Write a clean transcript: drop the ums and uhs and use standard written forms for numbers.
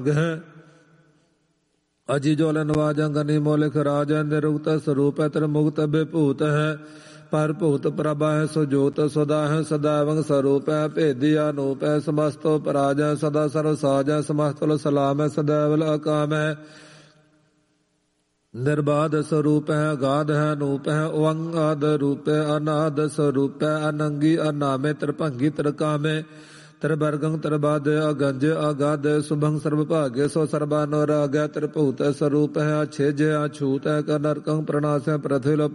ਅਜੀ ਜੋ ਲਨਵਾਜੰ ਗਨੀ ਮੋਲਿਖ ਰਾਜੈ ਨਿਰੁਕਤ ਸਰੂਪ ਤ੍ਰਿਮੁਕਤ ਵਿਭੂਤ ਹੈ ਪਰ ਭੂਤ ਪ੍ਰਭਾ ਹੈ ਸੁਜੋਤ ਸਦਾ ਹੈ ਸਦਾਵੰ ਸਰੂਪ ਹੈ ਭੇਦੀ ਅਨੂਪ ਹੈ ਸਮਸਤੋ ਪਰਾਜੈ ਸਦਾ ਸਰਵ ਸਾਜੈ ਸਮਸਤੁਲ ਸਲਾਮ ਹੈ ਸदैवल ਅਕਾਮ ਹੈ ਨਿਰਬਾਧ ਸਰੂਪ ਹੈ ਅਗਾਧ ਹੈ ਅਨੂਪ ਹੈ ਓੰਗਾਦ ਰੂਪ ਅਨਾਦ ਸਰੂਪ ਹੈ ਅਨੰਗੀ ਅਨਾਮੇ ਤ੍ਰਿਭੰਗੀ ਤ੍ਰਿਕਾਮੇ ਤ੍ਰਿਵਰਗੰ ਤ੍ਰਿਬਾਦ ਅਗੰਜ ਅਗਾਧ ਸੁਭੰ ਸਰਬ ਭਾਗੇ ਸੋ ਸਰਬਾਨੋ ਰਾਗੈ ਤ੍ਰਿਭੂਤ ਸਰੂਪ ਹੈ ਅਛੇਜ ਅਛੂਤ ਹੈ ਨਰਕੰ ਪ੍ਰਣਾਸੈ ਪ੍ਰਥਿਲ